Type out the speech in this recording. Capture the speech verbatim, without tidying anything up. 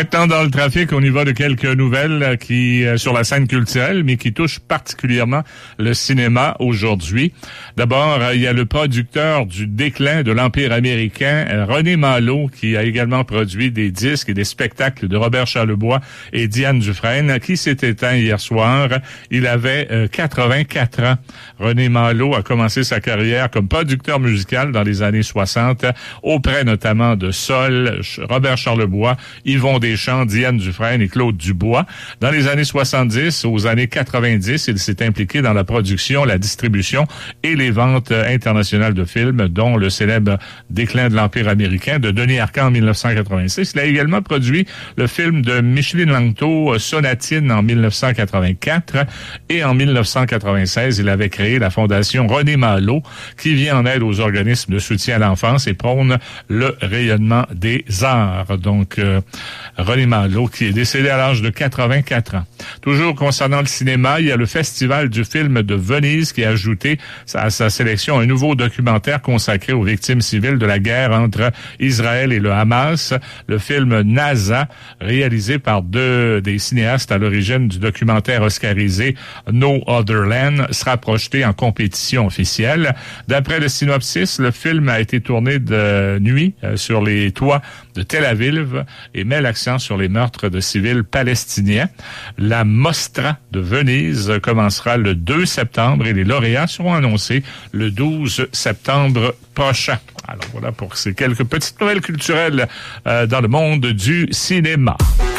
Maintenant, dans le trafic, on y va de quelques nouvelles qui euh, sur la scène culturelle, mais qui touchent particulièrement le cinéma aujourd'hui. D'abord, euh, il y a le producteur du déclin de l'Empire américain, euh, René Malo, qui a également produit des disques et des spectacles de Robert Charlebois et Diane Dufresne, qui s'est éteint hier soir. Il avait euh, quatre-vingt-quatre ans. René Malo a commencé sa carrière comme producteur musical dans les années soixante, auprès notamment de Sol, Robert Charlebois, Yvon Deschamps, Diane Dufresne et Claude Dubois. Dans les années soixante-dix, aux années quatre-vingt-dix, il s'est impliqué dans la production, la distribution et les ventes internationales de films, dont le célèbre Déclin de l'Empire américain de Denis Arcand en mille neuf cent quatre-vingt-six. Il a également produit le film de Micheline Langto, Sonatine, en mille neuf cent quatre-vingt-quatre. Et en mille neuf cent quatre-vingt-seize, il avait créé la Fondation René Malo, qui vient en aide aux organismes de soutien à l'enfance et prône le rayonnement des arts. Donc, euh, René Malo, qui est décédé à l'âge de quatre-vingt-quatre ans. Toujours concernant le cinéma, il y a le Festival du film de Venise qui a ajouté à sa sélection un nouveau documentaire consacré aux victimes civiles de la guerre entre Israël et le Hamas. Le film NASA, réalisé par deux des cinéastes à l'origine du documentaire oscarisé No Other Land, sera projeté en compétition officielle. D'après le synopsis, le film a été tourné de nuit euh, sur les toits de Tel Aviv et met l'accent sur les meurtres de civils palestiniens. La Mostra de Venise commencera le deux septembre et les lauréats seront annoncés le douze septembre prochain. Alors voilà pour ces quelques petites nouvelles culturelles euh, dans le monde du cinéma.